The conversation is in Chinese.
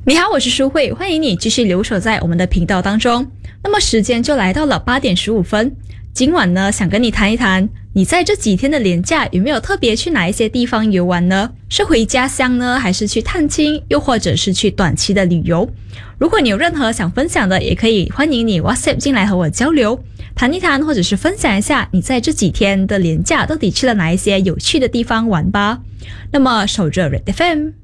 你好，我是舒慧，欢迎你继续留守在我们的频道当中。那么时间就来到了8:15，今晚呢，想跟你谈一谈，你在这几天的连假有没有特别去哪一些地方游玩呢？是回家乡呢，还是去探亲，又或者是去短期的旅游？如果你有任何想分享的，也可以欢迎你 WhatsApp 进来和我交流，谈一谈，或者是分享一下你在这几天的连假到底去了哪一些有趣的地方玩吧。那么守着 Red FM。